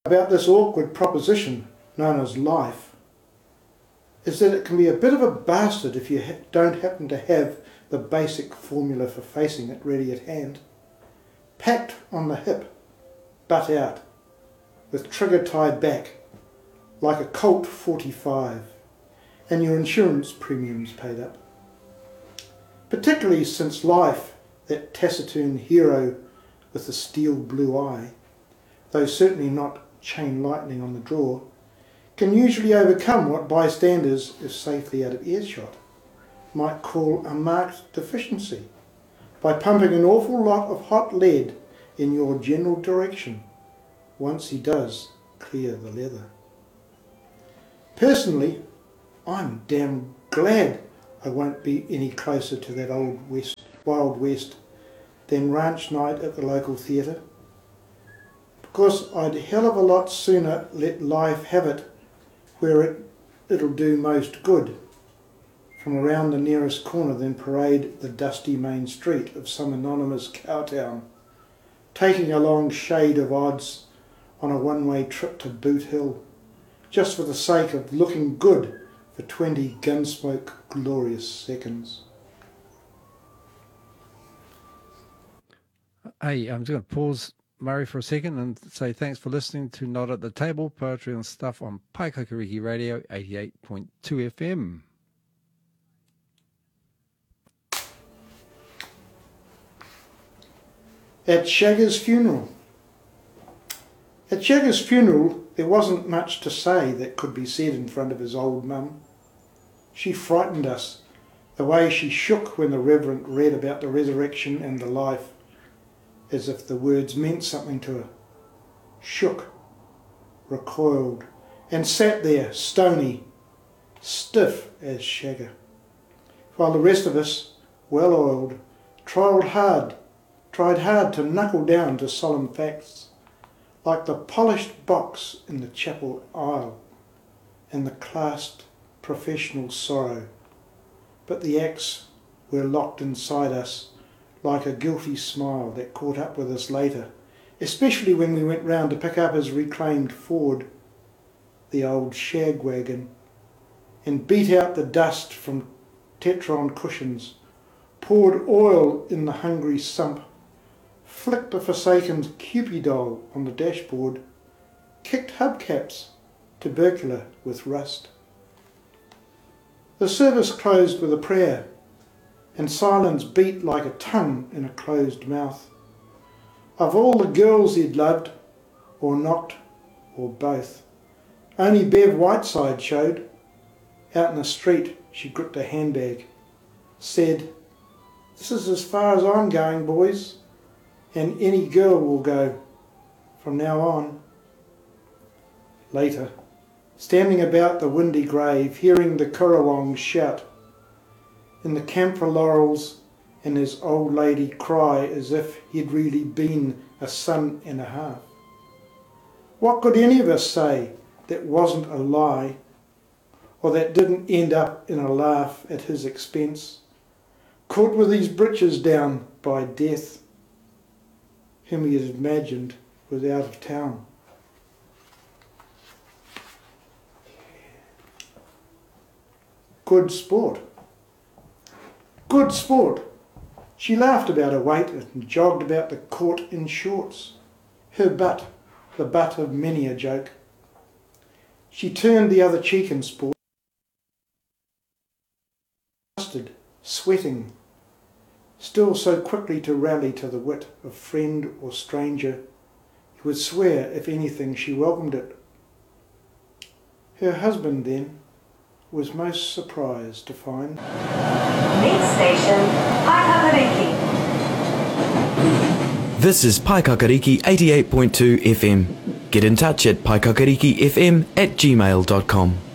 about this awkward proposition known as life is that it can be a bit of a bastard if you don't happen to have the basic formula for facing it ready at hand. Packed on the hip, butt out, with trigger tied back, like a Colt 45, and your insurance premiums paid up. Particularly since life, that taciturn hero with the steel blue eye, though certainly not chain lightning on the draw, can usually overcome what bystanders, if safely out of earshot, might call a marked deficiency by pumping an awful lot of hot lead in your general direction once he does clear the leather. Personally, I'm damn glad I won't be any closer to that Wild West than ranch night at the local theatre, because I'd hell of a lot sooner let life have it where it'll do most good from around the nearest corner than parade the dusty main street of some anonymous cowtown, taking a long shade of odds on a one-way trip to Boot Hill, just for the sake of looking good for 20 Gunsmoke glorious seconds. Hey, I'm just going to pause, Murray, for a second and say thanks for listening to Not at the Table, Poetry and Stuff on Paikakariki Radio 88.2 FM. At Shagger's funeral. At Shagger's funeral, there wasn't much to say that could be said in front of his old mum. She frightened us, the way she shook when the Reverend read about the resurrection and the life, as if the words meant something to her. Shook, recoiled, and sat there, stony, stiff as Shagger, while the rest of us, well-oiled, tried hard to knuckle down to solemn facts, like the polished box in the chapel aisle and the clasped professional sorrow. But the acts were locked inside us like a guilty smile that caught up with us later, especially when we went round to pick up his reclaimed Ford, the old shag wagon, and beat out the dust from Tetron cushions, poured oil in the hungry sump, flicked the forsaken Cupidol on the dashboard, kicked hubcaps, tubercular with rust. The service closed with a prayer, and silence beat like a tongue in a closed mouth. Of all the girls he'd loved, or knocked, or both, only Bev Whiteside showed. Out in the street, she gripped a handbag, said, "This is as far as I'm going, boys, and any girl will go from now on." Later, standing about the windy grave, hearing the Currawongs shout, in the camphor laurels, and his old lady cry as if he'd really been a son and a half. What could any of us say that wasn't a lie, or that didn't end up in a laugh at his expense, caught with his britches down by death, whom he had imagined was out of town? Good sport. Good sport. She laughed about her weight and jogged about the court in shorts, her butt, the butt of many a joke. She turned the other cheek in sport, sweating, still so quickly to rally to the wit of friend or stranger. He would swear, if anything, she welcomed it. Her husband, then, was most surprised to find... Next station, Paikakariki. This is Paikakariki 88.2 FM. Get in touch at paikakarikifm@gmail.com.